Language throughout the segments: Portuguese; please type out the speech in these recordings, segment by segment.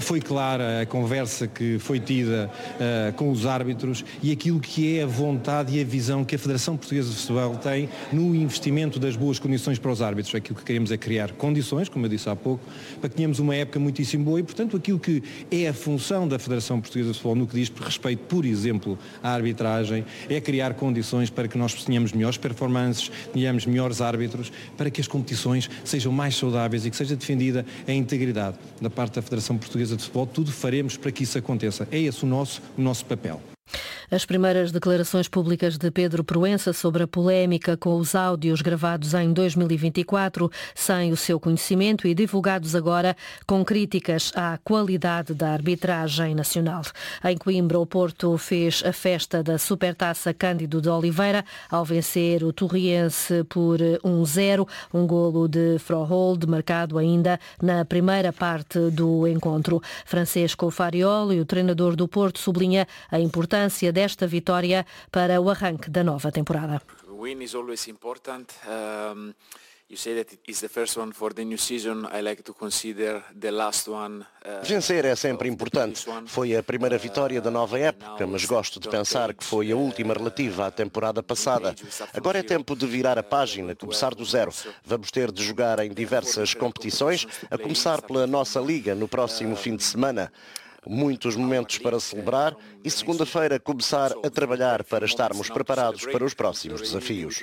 foi clara a conversa que foi tida com os árbitros e aquilo que é a vontade e a visão que a Federação Portuguesa de Futebol tem no investimento das boas condições para os árbitros. Aquilo que queremos é criar condições, como eu disse há pouco, para que tenhamos uma época muitíssimo boa e, portanto, aquilo que é a função da Federação Portuguesa de Futebol no que diz respeito, por exemplo, à arbitragem, é criar condições para que nós tenhamos melhores performances, tenhamos melhores árbitros, para que as competições sejam mais saudáveis e que seja defendida a integridade da parte da Federação Portuguesa de Futebol. Tudo faremos para que isso aconteça. É esse o nosso papel. As primeiras declarações públicas de Pedro Proença sobre a polémica com os áudios gravados em 2024 sem o seu conhecimento e divulgados agora com críticas à qualidade da arbitragem nacional. Em Coimbra, o Porto fez a festa da Supertaça Cândido de Oliveira ao vencer o Torriense por 1-0, um golo de Frohold marcado ainda na primeira parte do encontro. Francisco Farioli, o treinador do Porto, sublinha a importância desta vitória para o arranque da nova temporada. Win is always important. You say that it's the first one for the new season. I like to consider the last one. Vencer é sempre importante. Foi a primeira vitória da nova época, mas gosto de pensar que foi a última relativa à temporada passada. Agora é tempo de virar a página, começar do zero. Vamos ter de jogar em diversas competições, a começar pela nossa liga no próximo fim de semana. Muitos momentos para celebrar e segunda-feira começar a trabalhar para estarmos preparados para os próximos desafios.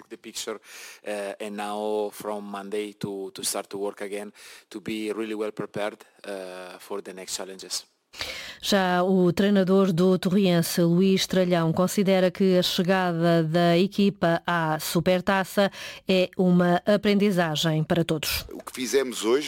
Já o treinador do Torriense, Luís Tralhão, considera que a chegada da equipa à Supertaça é uma aprendizagem para todos. O que fizemos hoje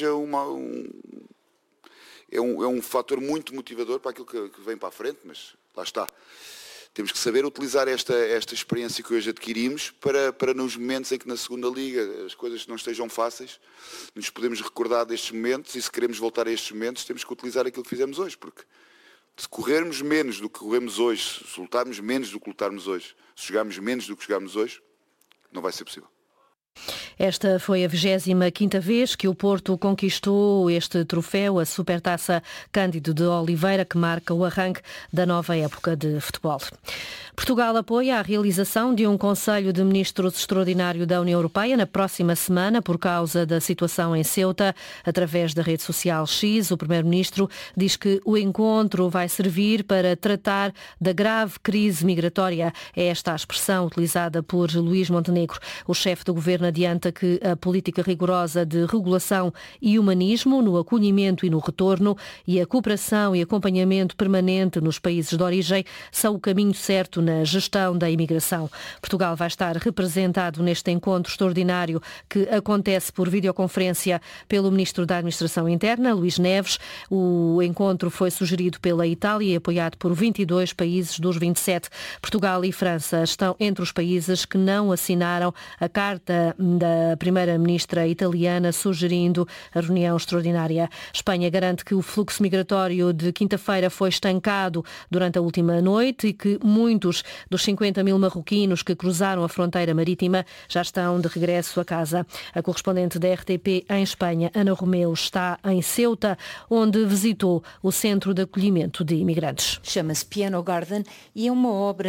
é um fator muito motivador para aquilo que vem para a frente, mas lá está. Temos que saber utilizar esta experiência que hoje adquirimos para nos momentos em que na segunda liga as coisas não estejam fáceis, nos podemos recordar destes momentos e se queremos voltar a estes momentos temos que utilizar aquilo que fizemos hoje, porque se corrermos menos do que corremos hoje, se lutarmos menos do que lutarmos hoje, se jogarmos menos do que jogarmos hoje, não vai ser possível. Esta foi a 25ª vez que o Porto conquistou este troféu, a Supertaça Cândido de Oliveira, que marca o arranque da nova época de futebol. Portugal apoia a realização de um Conselho de Ministros extraordinário da União Europeia na próxima semana por causa da situação em Ceuta. Através da rede social X, o Primeiro-Ministro diz que o encontro vai servir para tratar da grave crise migratória. É esta a expressão utilizada por Luís Montenegro. O chefe do governo adianta que a política rigorosa de regulação e humanismo no acolhimento e no retorno e a cooperação e acompanhamento permanente nos países de origem são o caminho certo na gestão da imigração. Portugal vai estar representado neste encontro extraordinário que acontece por videoconferência pelo Ministro da Administração Interna, Luís Neves. O encontro foi sugerido pela Itália e apoiado por 22 países dos 27. Portugal e França estão entre os países que não assinaram a carta da Primeira-Ministra italiana sugerindo a reunião extraordinária. Espanha garante que o fluxo migratório de quinta-feira foi estancado durante a última noite e que muitos dos 50 mil marroquinos que cruzaram a fronteira marítima já estão de regresso a casa. A correspondente da RTP em Espanha, Ana Romeu, está em Ceuta, onde visitou o Centro de Acolhimento de Imigrantes. Chama-se Piano Garden e é uma obra.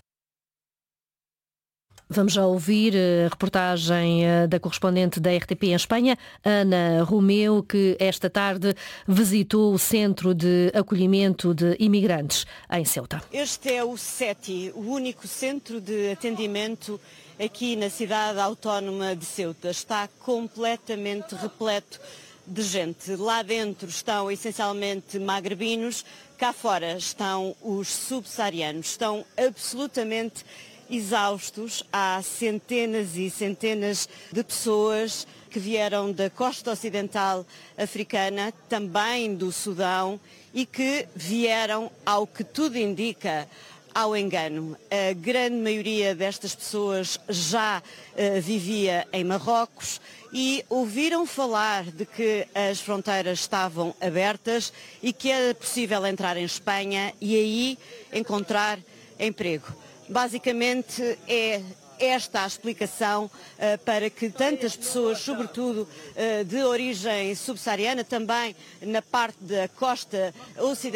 Vamos já ouvir a reportagem da correspondente da RTP em Espanha, Ana Romeu, que esta tarde visitou o Centro de Acolhimento de Imigrantes em Ceuta. Este é o CETI, o único centro de atendimento aqui na cidade autónoma de Ceuta. Está completamente repleto de gente. Lá dentro estão essencialmente magrebinos, cá fora estão os subsaarianos. Estão absolutamente exaustos. Há centenas e centenas de pessoas que vieram da costa ocidental africana, também do Sudão, e que vieram, ao que tudo indica, ao engano. A grande maioria destas pessoas já vivia em Marrocos e ouviram falar de que as fronteiras estavam abertas e que era possível entrar em Espanha e aí encontrar emprego. Basicamente é esta a explicação para que tantas pessoas, sobretudo de origem subsaariana, também na parte da costa ocidental,